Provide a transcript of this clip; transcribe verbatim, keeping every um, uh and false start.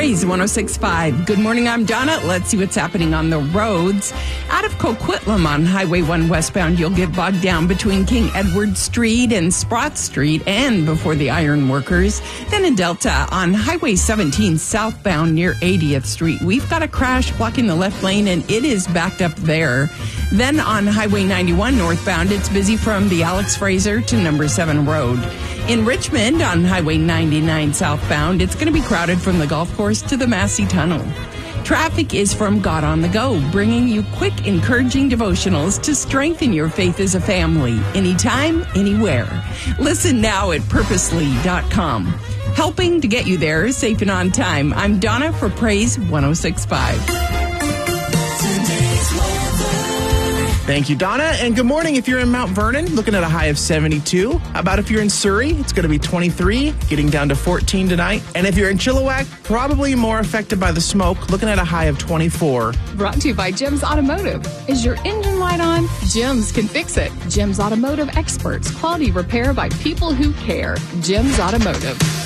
Praise one oh six point five. Good morning, I'm Donna. Let's see what's happening on the roads. Out of Coquitlam on Highway one westbound, you'll get bogged down between King Edward Street and Sprott Street and before the Iron Workers. Then in Delta on Highway seventeen southbound near eightieth Street, we've got a crash blocking the left lane and it is backed up there. Then on Highway ninety-one northbound, it's busy from the Alex Fraser to number seven Road. In Richmond on Highway ninety-nine southbound, it's going to be crowded from the golf course to the Massey Tunnel. Traffic is from God on the Go, bringing you quick, encouraging devotionals to strengthen your faith as a family, anytime, anywhere. Listen now at purposely dot com. Helping to get you there safe and on time. I'm Donna for Praise one oh six point five. Thank you, Donna, and good morning. If you're in Mount Vernon, looking at a high of seventy-two. How about if you're in Surrey? It's going to be twenty-three, getting down to fourteen tonight. And if you're in Chilliwack, probably more affected by the smoke, looking at a high of twenty-four. Brought to you by Jim's Automotive. Is your engine light on? Jim's can fix it. Jim's Automotive experts. Quality repair by people who care. Jim's Automotive.